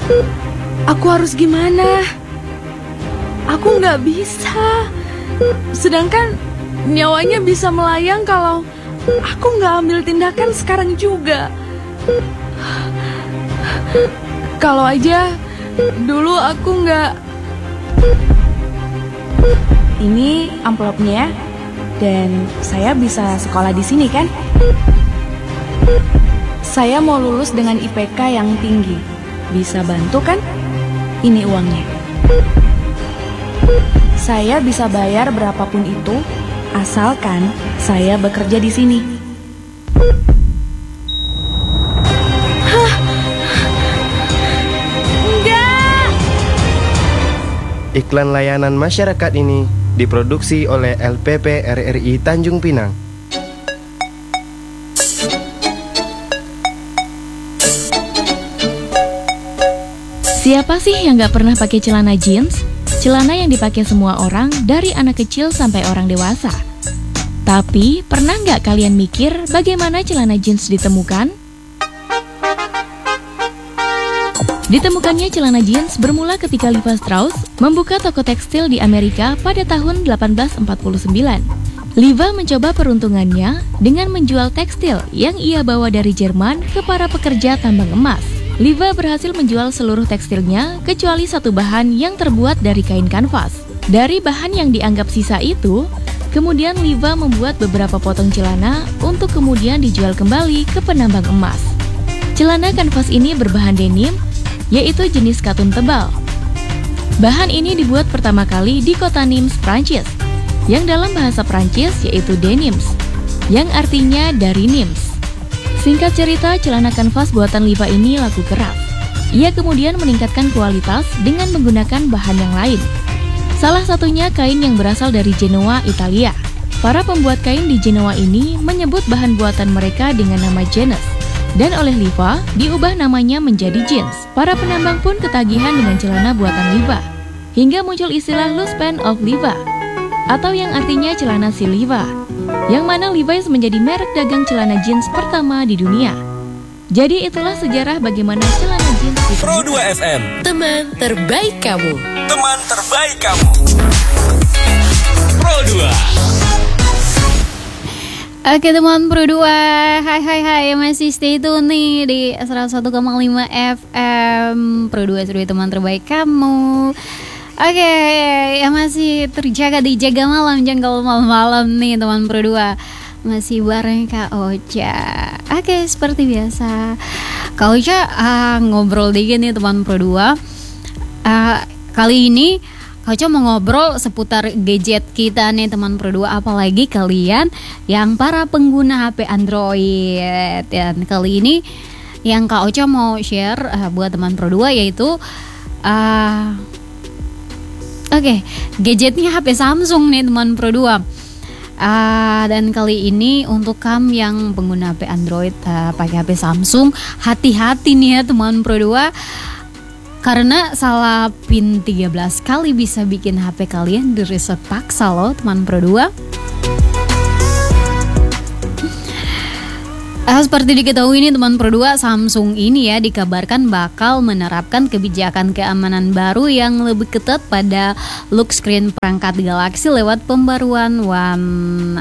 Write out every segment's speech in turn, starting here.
Aku harus gimana? Aku nggak bisa. Sedangkan nyawanya bisa melayang kalau aku nggak ambil tindakan sekarang juga. Kalau aja dulu aku nggak... Ini amplopnya, dan saya bisa sekolah di sini kan? Saya mau lulus dengan IPK yang tinggi. Bisa bantu kan? Ini uangnya. Saya bisa bayar berapapun itu, asalkan saya bekerja di sini. Enggak! Iklan layanan masyarakat ini diproduksi oleh LPP RRI Tanjung Pinang. Siapa sih yang gak pernah pakai celana jeans? Celana yang dipakai semua orang, dari anak kecil sampai orang dewasa. Tapi, pernah gak kalian mikir bagaimana celana jeans ditemukan? Ditemukannya celana jeans bermula ketika Levi Strauss membuka toko tekstil di Amerika pada tahun 1849. Levi mencoba peruntungannya dengan menjual tekstil yang ia bawa dari Jerman ke para pekerja tambang emas. Levi berhasil menjual seluruh tekstilnya kecuali satu bahan yang terbuat dari kain kanvas. Dari bahan yang dianggap sisa itu, kemudian Levi membuat beberapa potong celana untuk kemudian dijual kembali ke penambang emas. Celana kanvas ini berbahan denim, yaitu jenis katun tebal. Bahan ini dibuat pertama kali di kota Nimes, Prancis, yang dalam bahasa Prancis yaitu denims, yang artinya dari Nimes. Singkat cerita, celana kanvas buatan Levi ini laku keras. Ia kemudian meningkatkan kualitas dengan menggunakan bahan yang lain. Salah satunya kain yang berasal dari Genoa, Italia. Para pembuat kain di Genoa ini menyebut bahan buatan mereka dengan nama Janus. Dan oleh Levi, diubah namanya menjadi jeans. Para penambang pun ketagihan dengan celana buatan Levi. Hingga muncul istilah loose pants of Levi, atau yang artinya celana si Levi. Yang mana Levi's menjadi merek dagang celana jeans pertama di dunia. Jadi itulah sejarah bagaimana celana jeans di Pro 2 FM, teman terbaik kamu. teman terbaik kamu. Pro 2. Oke teman Pro 2, hai masih stay tune nih di 101,5 FM Pro 2 seru teman terbaik kamu. Oke, yang masih terjaga di Jaga Malam, Janggal Malam-Malam nih teman Pro 2. Masih bareng Kak Ocha. Oke, seperti biasa Kak Ocha ngobrol dikit nih teman Pro 2. Kali ini Kak Ocha mau ngobrol seputar gadget kita nih teman Pro 2. Apalagi kalian yang para pengguna HP Android. Dan kali ini yang Kak Ocha mau share buat teman Pro 2 yaitu gadgetnya HP Samsung nih teman Pro 2. Dan kali ini untuk kamu yang pengguna HP Android pakai HP Samsung, hati-hati nih ya teman Pro 2. Karena salah pin 13 kali bisa bikin HP kalian di reset paksa loh teman Pro 2. Seperti diketahui ini teman Pro 2, Samsung ini ya dikabarkan bakal menerapkan kebijakan keamanan baru yang lebih ketat pada lock screen perangkat Galaxy lewat pembaruan One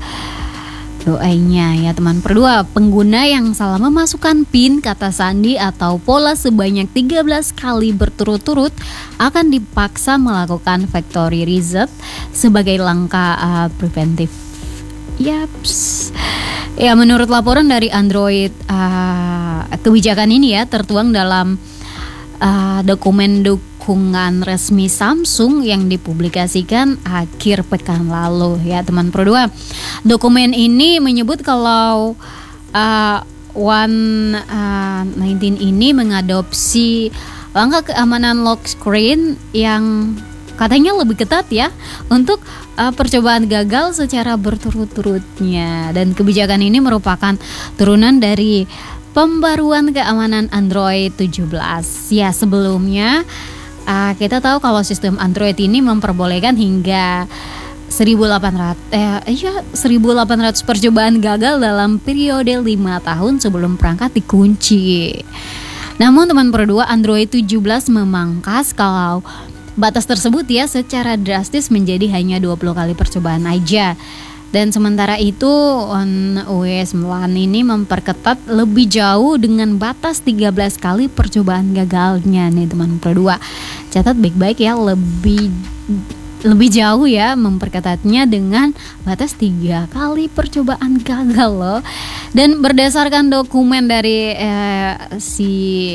UI-nya ya teman Pro 2. Pengguna yang salah memasukkan PIN, kata sandi atau pola sebanyak 13 kali berturut-turut akan dipaksa melakukan factory reset sebagai langkah preventif. Yaps. Ya, menurut laporan dari Android, kebijakan ini ya tertuang dalam dokumen dukungan resmi Samsung yang dipublikasikan akhir pekan lalu ya teman Pro 2. Dokumen ini menyebut kalau One 19 ini mengadopsi langkah keamanan lock screen yang katanya lebih ketat ya untuk percobaan gagal secara berturut-turutnya. Dan kebijakan ini merupakan turunan dari pembaruan keamanan Android 17. Ya sebelumnya kita tahu kalau sistem Android ini memperbolehkan hingga 1.800 percobaan gagal dalam periode 5 tahun sebelum perangkat dikunci. Namun teman Pro 2, Android 17 memangkas kalau batas tersebut ya secara drastis menjadi hanya 20 kali percobaan aja. Dan sementara itu OS 9 ini memperketat lebih jauh dengan batas 13 kali percobaan gagalnya nih teman Pro 2. Catat baik-baik ya, lebih jauh ya memperketatnya dengan batas 3 kali percobaan gagal loh. Dan berdasarkan dokumen dari si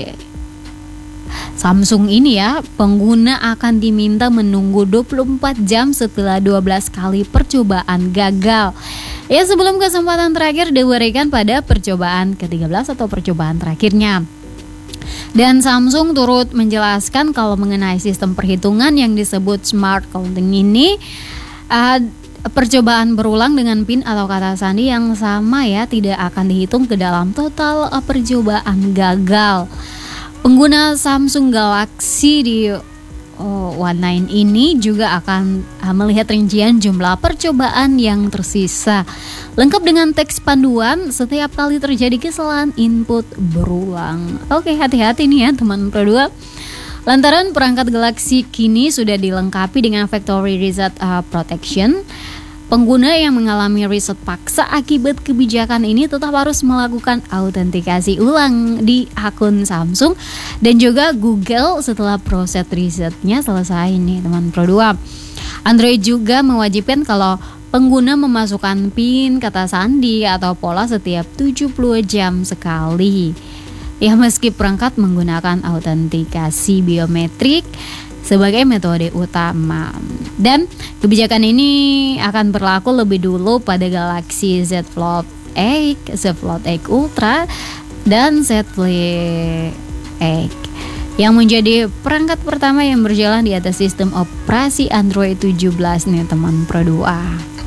Samsung ini ya, pengguna akan diminta menunggu 24 jam setelah 12 kali percobaan gagal. Ya, sebelum kesempatan terakhir diberikan pada percobaan ke-13 atau percobaan terakhirnya. Dan Samsung turut menjelaskan kalau mengenai sistem perhitungan yang disebut smart counting ini, percobaan berulang dengan PIN atau kata sandi yang sama ya tidak akan dihitung ke dalam total percobaan gagal. Pengguna Samsung Galaxy di One9 ini juga akan melihat rincian jumlah percobaan yang tersisa, lengkap dengan teks panduan setiap kali terjadi kesalahan input berulang. Oke, hati-hati nih ya teman Pro 2. Lantaran perangkat Galaxy kini sudah dilengkapi dengan factory reset protection, pengguna yang mengalami reset paksa akibat kebijakan ini tetap harus melakukan autentikasi ulang di akun Samsung dan juga Google setelah proses resetnya selesai nih teman Pro 2. Android juga mewajibkan kalau pengguna memasukkan PIN, kata sandi atau pola setiap 70 jam sekali. Ya, meski perangkat menggunakan autentikasi biometrik sebagai metode utama. Dan kebijakan ini akan berlaku lebih dulu pada Galaxy Z Fold 8, Z Fold 8 Ultra, dan Z Flip 8 yang menjadi perangkat pertama yang berjalan di atas sistem operasi Android 17 nih teman Pro 2.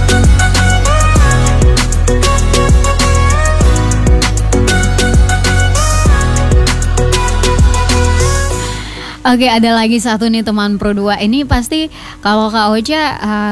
Oke, ada lagi satu nih teman Pro 2. Ini pasti kalau Kak Ocha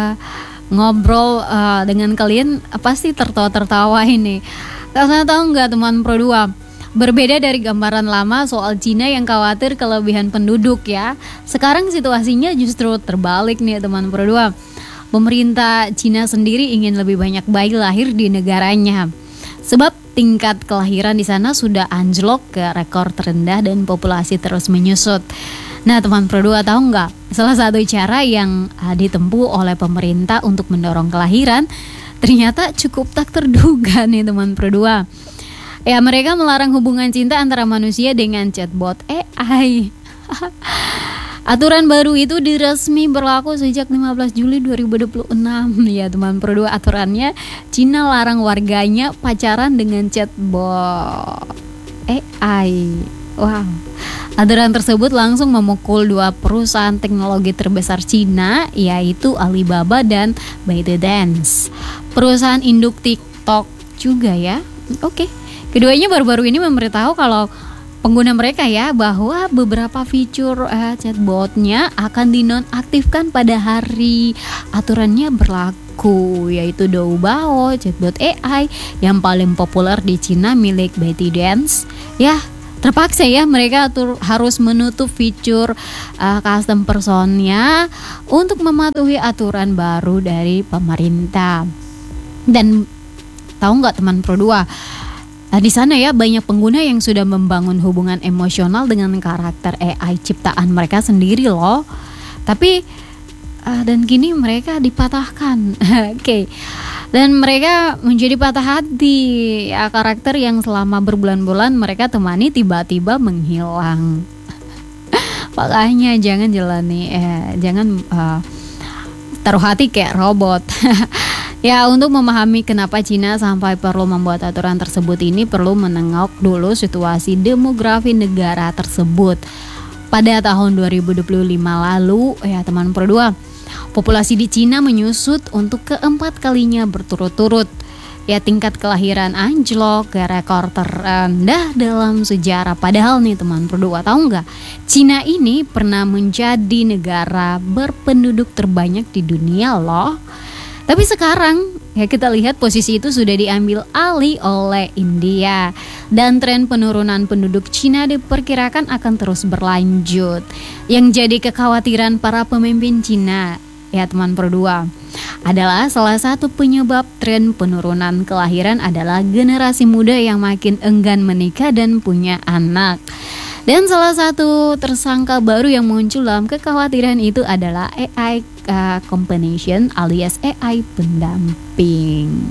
ngobrol dengan kalian pasti tertawa-tertawa ini. Karena tahu nggak teman Pro 2? Berbeda dari gambaran lama soal Cina yang khawatir kelebihan penduduk ya. Sekarang situasinya justru terbalik nih teman Pro 2. Pemerintah Cina sendiri ingin lebih banyak bayi lahir di negaranya. Sebab tingkat kelahiran di sana sudah anjlok ke rekor terendah dan populasi terus menyusut. Nah teman Pro 2 tahu nggak? Salah satu cara yang ditempuh oleh pemerintah untuk mendorong kelahiran ternyata cukup tak terduga nih teman Pro 2. Ya, mereka melarang hubungan cinta antara manusia dengan chatbot AI. Aturan baru itu diresmi berlaku sejak 15 Juli 2026 ya teman Pro 2. Aturannya Cina larang warganya pacaran dengan chatbot AI. Wow. Aturan tersebut langsung memukul dua perusahaan teknologi terbesar Cina, yaitu Alibaba dan ByteDance. Perusahaan induk TikTok juga ya. Oke. Keduanya baru-baru ini memberitahu kalau pengguna mereka ya bahwa beberapa fitur chatbotnya akan dinonaktifkan pada hari aturannya berlaku, yaitu Doubao, chatbot AI yang paling populer di Cina milik ByteDance. Ya, terpaksa ya mereka harus menutup fitur custom personnya untuk mematuhi aturan baru dari pemerintah. Dan tahu nggak teman Pro 2? Di sana ya banyak pengguna yang sudah membangun hubungan emosional dengan karakter AI ciptaan mereka sendiri loh. Tapi dan kini mereka dipatahkan. Oke. Dan mereka menjadi patah hati ya, karakter yang selama berbulan-bulan mereka temani tiba-tiba menghilang. Makanya jangan taruh hati kayak robot. Ya, untuk memahami kenapa Cina sampai perlu membuat aturan tersebut ini perlu menengok dulu situasi demografi negara tersebut. Pada tahun 2025 lalu ya teman Pro 2, populasi di Cina menyusut untuk keempat kalinya berturut-turut. Ya, tingkat kelahiran anjlok ke rekor terendah dalam sejarah. Padahal nih teman Pro 2, tahu nggak? Cina ini pernah menjadi negara berpenduduk terbanyak di dunia loh. Tapi sekarang ya kita lihat posisi itu sudah diambil alih oleh India. Dan tren penurunan penduduk Cina diperkirakan akan terus berlanjut. Yang jadi kekhawatiran para pemimpin Cina, ya teman Pro 2, adalah salah satu penyebab tren penurunan kelahiran adalah generasi muda yang makin enggan menikah dan punya anak. Dan salah satu tersangka baru yang muncul dalam kekhawatiran itu adalah AI companion alias AI pendamping.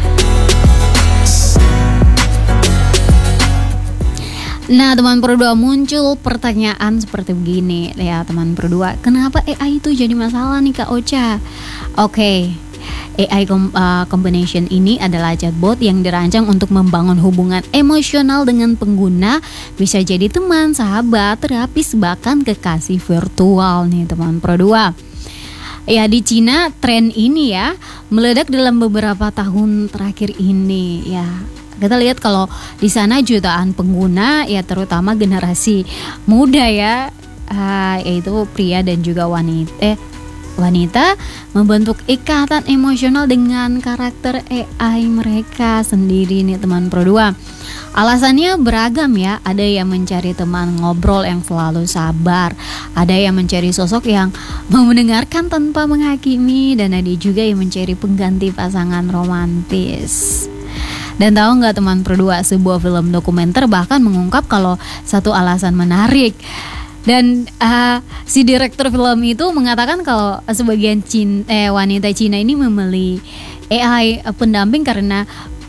Nah teman Pro 2, muncul pertanyaan seperti begini ya teman Pro 2, kenapa AI itu jadi masalah nih Kak Ocha? Oke, AI combination ini adalah chatbot yang dirancang untuk membangun hubungan emosional dengan pengguna, bisa jadi teman, sahabat, terapis, bahkan kekasih virtual nih teman Pro 2. Ya di Cina tren ini ya meledak dalam beberapa tahun terakhir ini ya. Kita lihat kalau di sana jutaan pengguna ya terutama generasi muda ya, yaitu pria dan juga wanita membentuk ikatan emosional dengan karakter AI mereka sendiri nih teman Pro 2. Alasannya beragam ya, ada yang mencari teman ngobrol yang selalu sabar, ada yang mencari sosok yang mau mendengarkan tanpa menghakimi, dan ada juga yang mencari pengganti pasangan romantis. Dan tahu nggak teman Pro 2, sebuah film dokumenter bahkan mengungkap kalau satu alasan menarik. Dan si direktur film itu mengatakan kalau sebagian wanita Cina ini memilih AI pendamping karena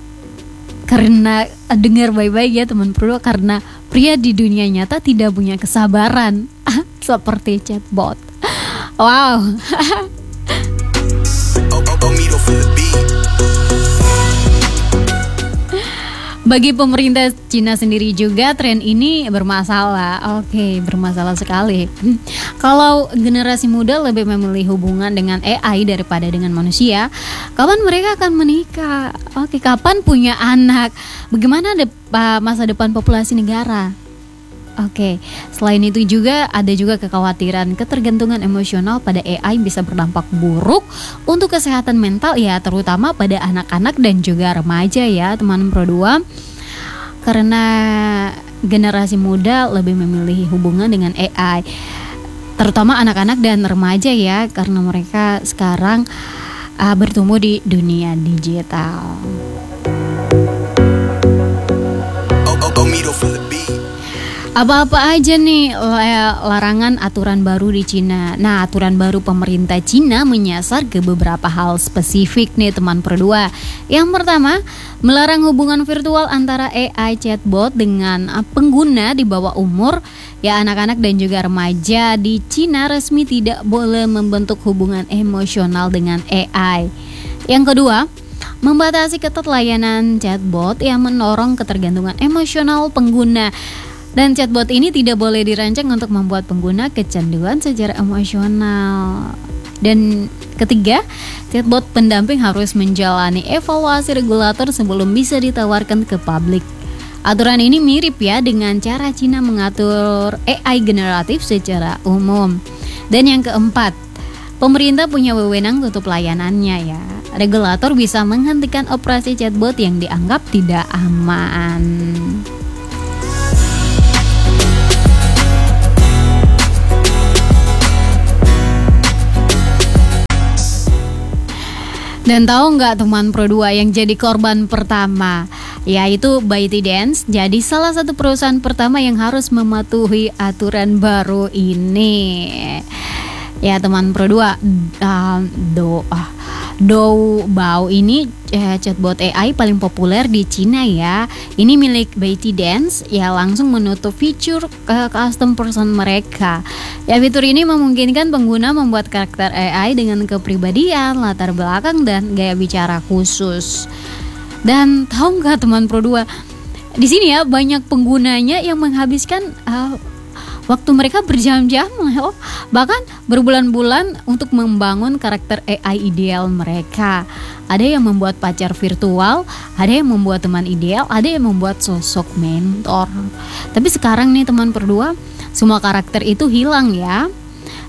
dengar baik-baik ya teman Pro 2, karena pria di dunia nyata tidak punya kesabaran seperti chatbot. Wow. Bagi pemerintah Cina sendiri juga tren ini bermasalah. Oke, bermasalah sekali. Kalau generasi muda lebih memilih hubungan dengan AI daripada dengan manusia, kapan mereka akan menikah? Oke, kapan punya anak? Bagaimana masa depan populasi negara? Oke, selain itu juga ada juga kekhawatiran ketergantungan emosional pada AI bisa berdampak buruk untuk kesehatan mental ya, terutama pada anak-anak dan juga remaja ya teman Pro 2. Karena generasi muda lebih memilih hubungan dengan AI, terutama anak-anak dan remaja ya, karena mereka sekarang bertumbuh di dunia digital. Apa-apa aja nih larangan aturan baru di Cina. Nah, aturan baru pemerintah Cina menyasar ke beberapa hal spesifik nih teman Pro 2. Yang pertama, melarang hubungan virtual antara AI chatbot dengan pengguna di bawah umur. Ya, anak-anak dan juga remaja di Cina resmi tidak boleh membentuk hubungan emosional dengan AI. Yang kedua, membatasi ketat layanan chatbot yang mendorong ketergantungan emosional pengguna. Dan chatbot ini tidak boleh dirancang untuk membuat pengguna kecanduan secara emosional. Dan ketiga, chatbot pendamping harus menjalani evaluasi regulator sebelum bisa ditawarkan ke publik. Aturan ini mirip ya dengan cara Cina mengatur AI generatif secara umum. Dan yang keempat, pemerintah punya wewenang tutup layanannya ya. Regulator bisa menghentikan operasi chatbot yang dianggap tidak aman. Dan tahu nggak teman Pro 2 yang jadi korban pertama, yaitu ByteDance. Jadi salah satu perusahaan pertama yang harus mematuhi aturan baru ini. Ya teman Pro 2, Doubao ini chatbot AI paling populer di Cina ya. Ini milik ByteDance ya, langsung menutup fitur custom person mereka. Ya, fitur ini memungkinkan pengguna membuat karakter AI dengan kepribadian, latar belakang dan gaya bicara khusus. Dan tahu nggak teman Pro 2, di sini ya banyak penggunanya yang menghabiskan waktu mereka berjam-jam, bahkan berbulan-bulan untuk membangun karakter AI ideal mereka. Ada yang membuat pacar virtual, ada yang membuat teman ideal, ada yang membuat sosok mentor. Tapi sekarang nih teman Pro 2, semua karakter itu hilang ya.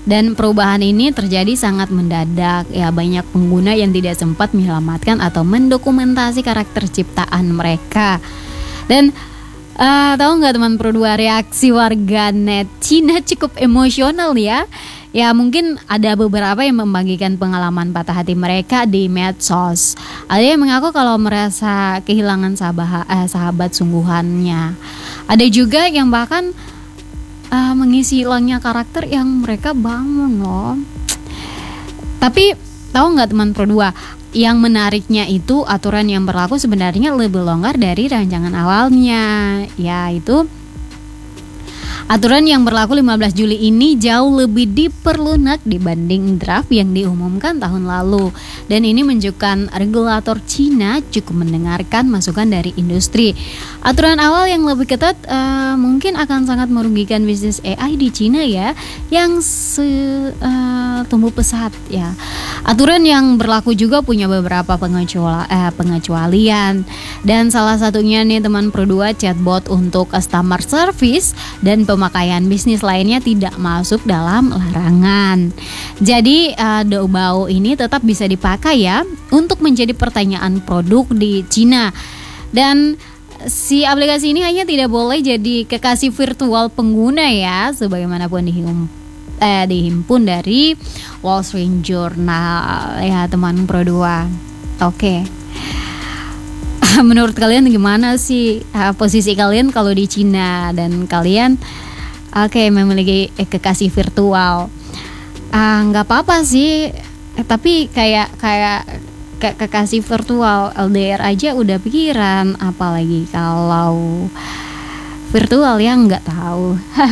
Dan perubahan ini terjadi sangat mendadak. Ya, banyak pengguna yang tidak sempat menyelamatkan atau mendokumentasi karakter ciptaan mereka. Dan tahu nggak teman Pro 2, reaksi warganet Cina cukup emosional ya. Ya, mungkin ada beberapa yang membagikan pengalaman patah hati mereka di medsos. Ada yang mengaku kalau merasa kehilangan sahabat sungguhannya. Ada juga yang bahkan mengisi hilangnya karakter yang mereka bangun loh. Tapi tahu nggak teman Pro 2, yang menariknya itu aturan yang berlaku sebenarnya lebih longgar dari rancangan awalnya. Yaitu aturan yang berlaku 15 Juli ini jauh lebih diperlunak dibanding draft yang diumumkan tahun lalu. Dan ini menunjukkan regulator Cina cukup mendengarkan masukan dari industri. Aturan awal yang lebih ketat mungkin akan sangat merugikan bisnis AI di Cina ya, yang tumbuh pesat ya. Aturan yang berlaku juga punya beberapa pengecualian. Dan salah satunya nih teman Pro 2, chatbot untuk customer service dan pemakaian bisnis lainnya tidak masuk dalam larangan. Jadi Doubao ini tetap bisa dipakai ya untuk menjadi pertanyaan produk di Cina. Dan si aplikasi ini hanya tidak boleh jadi kekasih virtual pengguna ya, sebagaimanapun dihimpun dari Wall Street Journal ya teman Pro 2. Oke. Menurut kalian gimana sih posisi kalian kalau di Cina, dan kalian memiliki kekasih virtual? Nggak apa-apa sih, tapi kayak kekasih virtual LDR aja udah pikiran, apalagi kalau virtual ya nggak tahu.